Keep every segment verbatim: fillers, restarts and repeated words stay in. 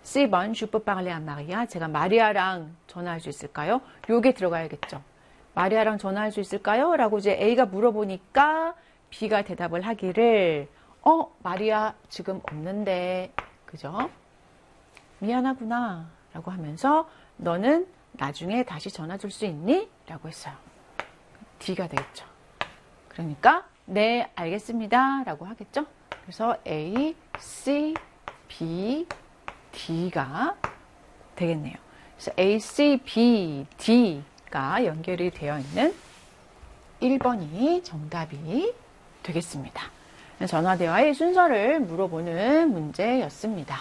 C 번, je peux parler à Maria. 제가 마리아랑 전화할 수 있을까요? 요게 들어가야겠죠. 마리아랑 전화할 수 있을까요? 라고 이제 A가 물어보니까 B가 대답을 하기를, 어, 마리아 지금 없는데, 그죠? 미안하구나. 라고 하면서, 너는 나중에 다시 전화 줄 수 있니? 라고 했어요. D가 되겠죠. 그러니까, 네, 알겠습니다. 라고 하겠죠? 그래서 A, C, B, D가 되겠네요. 그래서 A, C, B, D가 연결이 되어 있는 일 번이 정답이 되겠습니다. 전화대화의 순서를 물어보는 문제였습니다.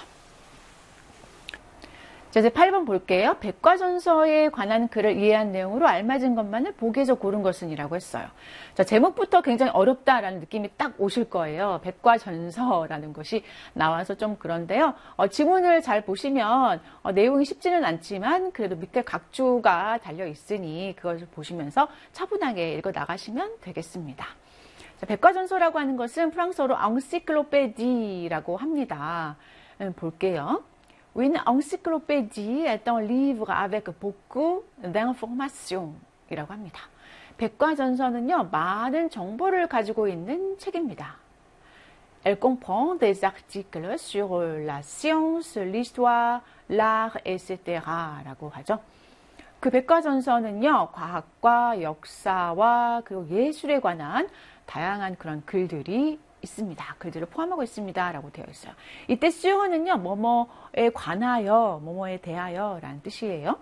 자, 이제 팔 번 볼게요. 백과전서에 관한 글을 이해한 내용으로 알맞은 것만을 보기에서 고른 것은 이라고 했어요. 자, 제목부터 굉장히 어렵다라는 느낌이 딱 오실 거예요. 백과전서라는 것이 나와서 좀 그런데요. 어, 지문을 잘 보시면 어, 내용이 쉽지는 않지만 그래도 밑에 각주가 달려 있으니 그것을 보시면서 차분하게 읽어 나가시면 되겠습니다. 자, 백과전서라고 하는 것은 프랑스어로 encyclopédie라고 합니다. 음, 볼게요. Une encyclopédie est un livre avec beaucoup d'informations 이라고 합니다. 백과전서는요, 많은 정보를 가지고 있는 책입니다. Elle comprend des articles sur la science, l'histoire, l'art, et cetera 라고 하죠. 그 백과전서는요, 과학과 역사와 그리고 예술에 관한 다양한 그런 글들이 있습니다. 글들을 포함하고 있습니다. 라고 되어 있어요. 이때 수요어는요, 뭐뭐에 관하여, 뭐뭐에 대하여 라는 뜻이에요.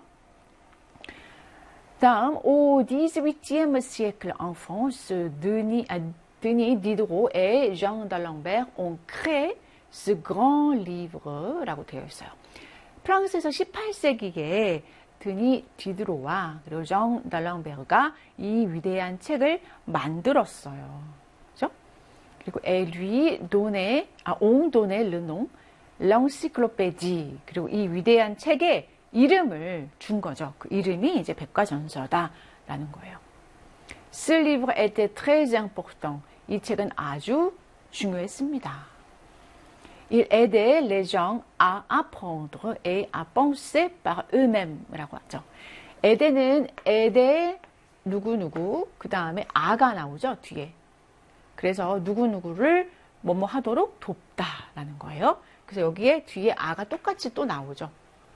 다음, au dix-huitième siècle en France, Denis, Denis Diderot et Jean d'Alembert ont créé ce grand livre 라고 되어 있어요. 프랑스에서 십팔 세기에 드니 디드로와 그리고 정 달랑베르가 이 위대한 책을 만들었어요. 그리고 elle lui donnait, 아, on donnait le nom, l'encyclopédie. 그리고 이 위대한 책에 이름을 준 거죠. 그 이름이 이제 백과전서다라는 거예요. Ce livre était très important. 이 책은 아주 중요했습니다. Il aidait les gens à apprendre et à penser par eux-mêms라고 하죠. aide는 aide 누구누구, 그 다음에 아가 나오죠, 뒤에. 그래서 누구누구를 뭐뭐 하도록 돕다라는 거예요. 그래서 여기에 뒤에 아가 똑같이 또 나오죠.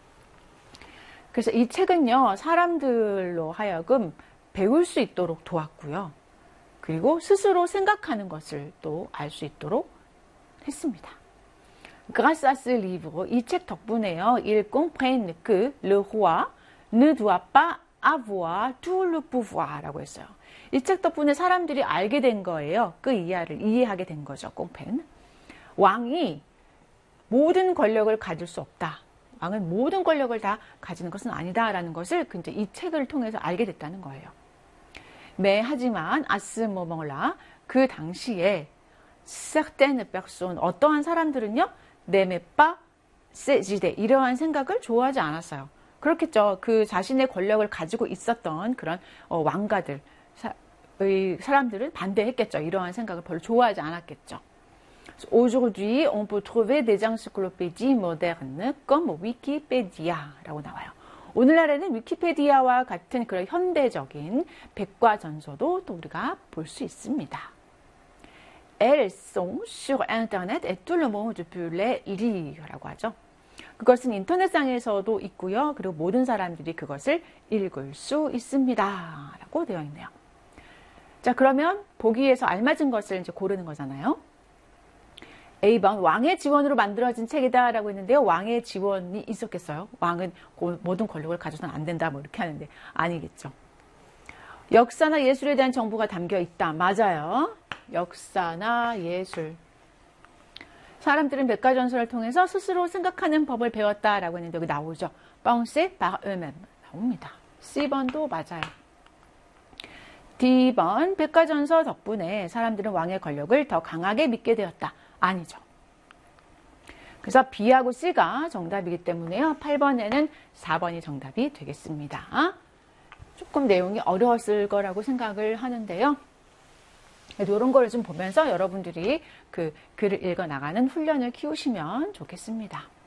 그래서 이 책은요, 사람들로 하여금 배울 수 있도록 도왔고요. 그리고 스스로 생각하는 것을 또 알 수 있도록 했습니다. Grâce à ce livre, 이 책 덕분에요, ils comprennent que le roi ne doit pas avoir tout le pouvoir 라고 했어요. 이 책 덕분에 사람들이 알게 된 거예요. 그 이해를 이해하게 된 거죠. 꽁펜. 왕이 모든 권력을 가질 수 없다. 왕은 모든 권력을 다 가지는 것은 아니다라는 것을 이제 이 책을 통해서 알게 됐다는 거예요. 매 하지만 아스모몰라 그 당시에 certaines personnes 어떠한 사람들은요, 네메빠 세지데 이러한 생각을 좋아하지 않았어요. 그렇겠죠. 그 자신의 권력을 가지고 있었던 그런 어, 왕가들 의 사람들은 반대했겠죠. 이러한 생각을 별로 좋아하지 않았겠죠. Aujourd'hui, on peut trouver des encyclopédies modernes comme Wikipedia라고 나와요. 오늘날에는 위키페디아와 같은 그런 현대적인 백과전서도 또 우리가 볼 수 있습니다. Elles sont sur Internet et tout le monde peut les lire라고 하죠. 그것은 인터넷상에서도 있고요. 그리고 모든 사람들이 그것을 읽을 수 있습니다. 라고 되어 있네요. 자, 그러면 보기에서 알맞은 것을 이제 고르는 거잖아요. A 번, 왕의 지원으로 만들어진 책이다 라고 했는데요. 왕의 지원이 있었겠어요? 왕은 모든 권력을 가져서는 안 된다, 뭐 이렇게 하는데 아니겠죠. 역사나 예술에 대한 정보가 담겨 있다. 맞아요. 역사나 예술. 사람들은 백과전서를 통해서 스스로 생각하는 법을 배웠다라고 했는데 여기 나오죠. penser par eux-mêmes 나옵니다. C 번도 맞아요. D 번, 백과전서 덕분에 사람들은 왕의 권력을 더 강하게 믿게 되었다. 아니죠. 그래서 B하고 C가 정답이기 때문에요. 팔 번에는 사 번이 정답이 되겠습니다. 조금 내용이 어려웠을 거라고 생각을 하는데요. 이런 걸 좀 보면서 여러분들이 그 글을 읽어 나가는 훈련을 키우시면 좋겠습니다.